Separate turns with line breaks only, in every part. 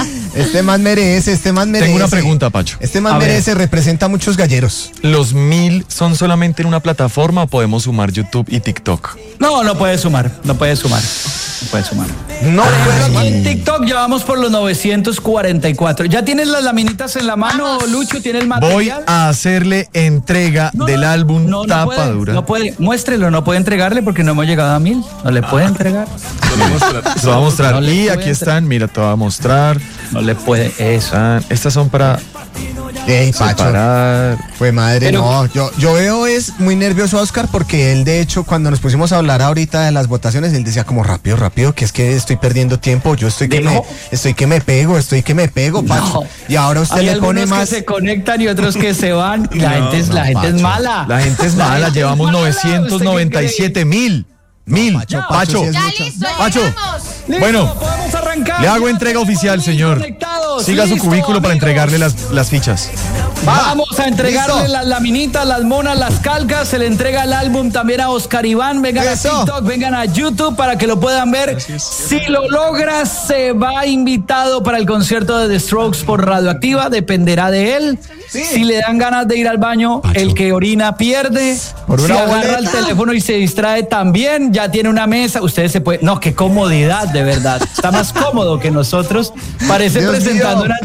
Este man merece.
Tengo una pregunta, Pacho.
Este man merece, representa a muchos galleros.
¿Los 1000 son solamente en una plataforma o podemos sumar YouTube y TikTok?
No puede sumar. No puede sumar. En TikTok ya vamos por los 944. ¿Ya tienes las laminitas en la mano, Lucho? ¿Tienes el material?
Voy a hacerle entrega del álbum Tapa Dura.
No puede, muéstrelo, no puede entregarle porque no hemos llegado a 1000. No le puede entregar.
Se lo voy a mostrar.
No le
Y
puede
aquí están, mira, te voy a mostrar.
No le puede, eso.
Estas son para
Pacho.
separar.
Pues madre,
Pero-
no. Yo veo es muy nervioso a Oscar porque él, de hecho, cuando nos pusimos a hablar ahorita de las votaciones, él decía como rápido, que es que estoy perdiendo tiempo. Yo estoy que me pego, Pacho.
No.
Y ahora usted
Hay
le pone
algunos
más.
que se conectan y otros que se van. La gente es
Pacho.
mala.
La gente es mala,
gente
llevamos
es mala,
997,000. Pacho,
sí es
Ya
mucho.
listo,
Pacho.
llegamos.
Listo,
Bueno,
podemos arrancar.
le hago
Ya
entrega
tenemos
oficial,
mil
señor.
conectados.
Siga su
Listo,
cubículo para
amigos.
entregarle las fichas.
Vamos a entregarle
Listo.
las laminitas, las monas, las calcas. Se le entrega el álbum también a Oscar Iván. Vengan
Eso.
a TikTok, vengan a YouTube para que lo puedan ver. Si lo logra, se va invitado para el concierto de The Strokes por Radioactiva. Dependerá de él. Si le dan ganas de ir al baño,
Pacho.
el que orina pierde.
Por
Si
una
agarra
boleta.
el teléfono y se distrae también, ya tiene una mesa. Ustedes se pueden. No, qué comodidad, de verdad. Está más cómodo que nosotros. Parece
Dios
presentando
mío.
una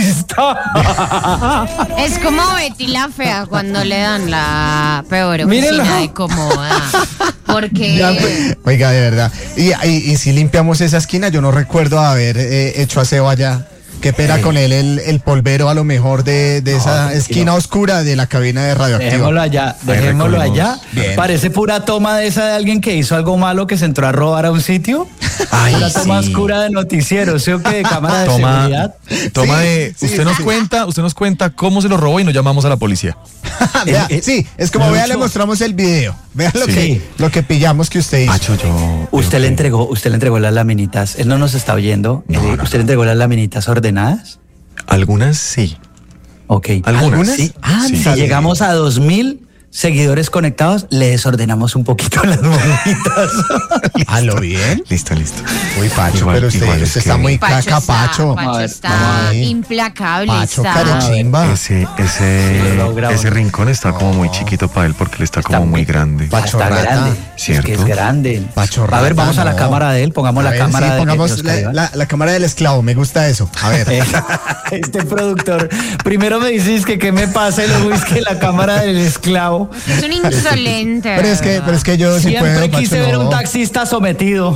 entrevista.
Es como Betty la fea cuando le dan la peor
Mírenlo.
oficina de cómoda. Porque
Ya, pues.
Oiga, de verdad. Y si limpiamos esa esquina, yo no recuerdo haber hecho aseo allá. Qué pena con él, el polvero a lo mejor de esa esquina oscura de la cabina de Radioactiva.
Dejémoslo allá.
Bien.
Parece pura toma de esa de alguien que hizo algo malo, que se entró a robar a un sitio.
Ay,
Una toma
sí.
oscura de noticiero, ¿sí o qué? De cámara de
Toma
seguridad.
de.
Sí,
Usted nos cuenta cómo se lo robó y nos llamamos a la policía.
Vea, sí, es como
Lucho.
vea, le mostramos el video. Vean
Sí.
lo que pillamos que usted hizo.
Pacho, yo.
Usted le entregó las laminitas. Él no nos está oyendo. ¿Usted le entregó las laminitas ordenadas?
Algunas sí.
Ok.
¿Algunas?
Sí.
Sí.
Si llegamos a 2000 seguidores conectados, le desordenamos un poquito las moneditas.
¿A lo bien?
Listo.
Uy, Pacho,
Igual-
pero usted,
igual es
usted está
que-
muy caca, Pacho.
Pacho
A ver,
está
vamos
a ver.
implacable.
Pacho,
está.
carechimba.
lo logramos.
Ese rincón está como muy chiquito para él porque él está como muy grande.
Pacho
Está
rata.
grande.
¿Cierto?
Es que es grande.
Pacho
A ver,
rata,
vamos a la
no.
cámara de él. Pongamos
A
la
ver,
cámara
sí,
de
pongamos
Oscar Iván.
la cámara del esclavo, me gusta eso. A ver.
Este productor, primero me dices que qué me pasa y luego es que la cámara del esclavo.
Es un insolente.
Pero es que yo sí
Siempre
puedo,
quise
Pacho,
ver
no.
un taxista sometido.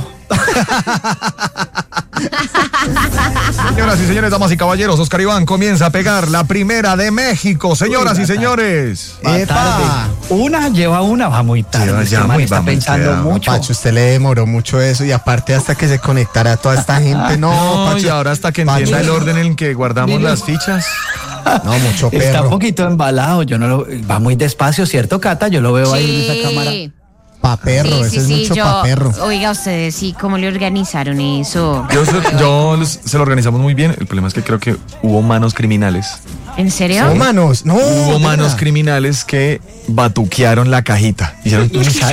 Señoras y señores, damas y caballeros, Oscar Iván comienza a pegar la primera de México. Señoras y señores.
Va
¡Epa!
tarde. Lleva una, va muy tarde.
Lleva ya
Este man
muy-
está
va muy
pensando
quedado.
mucho.
Pacho, usted le demoró mucho eso y aparte hasta que se conectara toda esta gente, no,
No,
Pacho.
y ahora hasta que
Pacho,
entienda el orden en el que guardamos
Mire.
las fichas.
No, mucho
Está un
perro.
poquito embalado, yo no lo, va muy despacio, ¿cierto, Cata? Yo lo veo ahí en esa cámara.
Sí.
Pa' perro, ese es mucho pa' perro.
Oiga, ustedes sí, ¿cómo le organizaron eso?
Se lo organizamos muy bien. El problema es que creo que hubo manos criminales.
¿En serio?
No, manos, no.
Hubo
de
manos
verdad.
criminales que batuquearon la cajita. Hicieron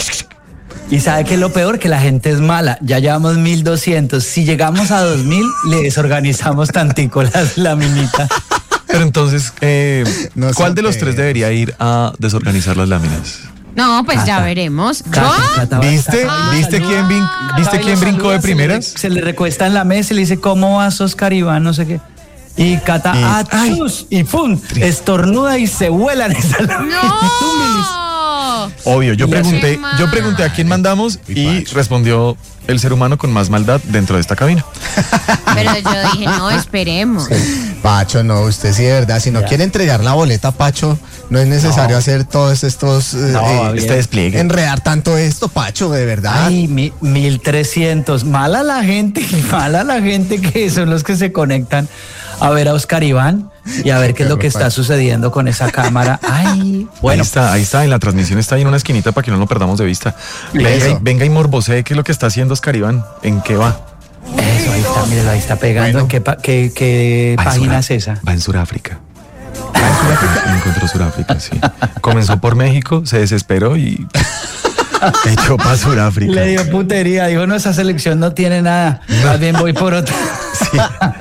Y sabe que es lo peor, que la gente es mala. Ya llevamos 1200. Si llegamos a 2000, le desorganizamos tantico las laminitas.
Pero entonces,
No
¿cuál
sé
de los
qué.
tres debería ir a desorganizar las láminas?
No, pues ya
Cata.
veremos.
Cata,
¿Yo?
Cata va a
¿Viste?
estar-
¿Viste quién, ¿viste quién brincó de primeras?
Se le recuesta en la mesa y le dice, ¿cómo vas, Oscar Iván? No sé qué. Y Cata, ¡achus! Y ¡pum! Estornuda y se vuelan esa lámina.
¡No!
Obvio, yo
Y
pregunté a quién mandamos y respondió el ser humano con más maldad dentro de esta cabina.
Pero yo dije, no, esperemos.
Pacho, no, usted sí de verdad. Si no
Ya.
quiere entregar la boleta, Pacho, no es necesario hacer todos estos.
bien.
Este despliegue.
Enredar tanto esto, Pacho, de verdad.
Ay, 1300. Mala la gente que son los que se conectan a ver a Oscar Iván y a ver qué es lo que está sucediendo con esa cámara. Ay, bueno.
Ahí está, en la transmisión está ahí en una esquinita para que no lo perdamos de vista.
Eso.
Venga y morbosee qué es lo que está haciendo Oscar Iván, en qué va.
Eso, ahí está, míralo, ahí está pegando.
Bueno.
¿En qué
Va en
página
Sura-
es esa?
Va en Sudáfrica. Encontró Sudáfrica, sí. Comenzó por México, se desesperó y echó para Sudáfrica.
Le dio putería, dijo, no, esa selección no tiene nada. Más bien voy por otra.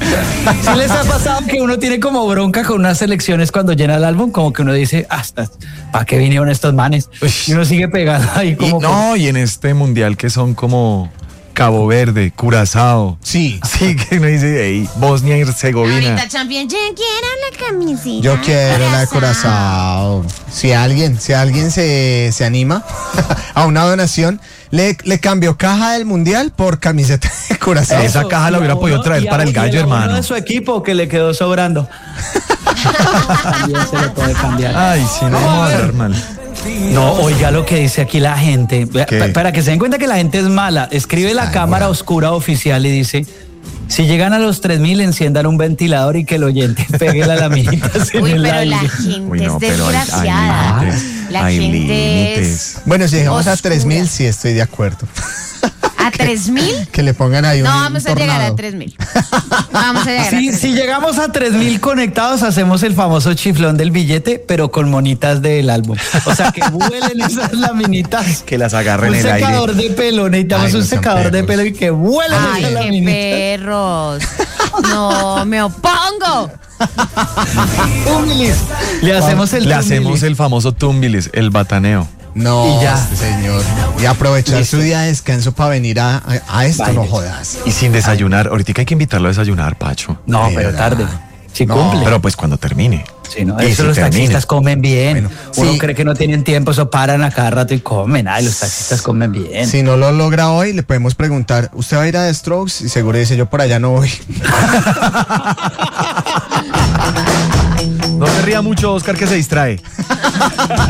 ¿Sí les ha pasado que uno tiene como bronca con unas selecciones cuando llena el álbum? Como que uno dice, hasta ¿para qué vinieron estos manes? Y uno sigue pegado ahí como...
Y en este mundial que son como Cabo Verde, Curazao.
Sí.
Sí, que uno dice, hey, Bosnia y Herzegovina.
Ahorita Champions, yo quiero la camisita.
Yo quiero la de Curazao. Si alguien se anima a una donación, le cambio caja del mundial por camiseta de Curazao.
Esa caja la hubiera podido traer para el gallo, hermano.
De su equipo que le quedó sobrando. También se le puede cambiar.
Ay, sí, no vamos a hablar mal.
No, oiga lo que dice aquí la gente. Para que se den cuenta que la gente es mala. Escribe la cámara oscura oficial y dice: si llegan a los 3,000, enciendan un ventilador y que el oyente pegue las laminitas en el
pero
aire.
la gente
Uy, no,
es
pero
desgraciada. La
hay
gente
límites.
Bueno, si llegamos a
oscura.
3,000, sí estoy de acuerdo.
¿A 3,000?
Que le pongan ahí
No
un
vamos a llegar a
tornado.
3,000. No vamos a llegar a 3,000.
Si llegamos a 3,000 conectados, hacemos el famoso chiflón del billete, pero con monitas del álbum. O sea, que vuelen esas laminitas.
Que las agarren
Un
en el aire.
secador de pelo, necesitamos
Ay, no
un
sean
secador de
perros.
pelo y que vuelen
Ay,
esas
qué
laminitas.
perros. No, me opongo.
Túmilis. Le hacemos el
Le
túmilis.
hacemos el famoso tumbilis, el bataneo.
No,
Y ya.
señor. Y aprovechar su día de descanso para venir a esto,
Baile.
no jodas.
Y sin desayunar. Ahorita hay que invitarlo a desayunar, Pacho.
No,
De
pero
verdad.
tarde. Si
No,
cumple.
Pero pues cuando termine.
Sí, ¿no?
Y
Eso
si
los
termine.
taxistas comen bien.
Bueno,
Uno
sí.
cree que no tienen tiempo, eso paran a cada rato y comen. Ay, los taxistas comen bien.
Si no lo logra hoy, le podemos preguntar, ¿usted va a ir a The Strokes? Y seguro dice, yo por allá no voy.
No se ría mucho, Oscar, que se distrae.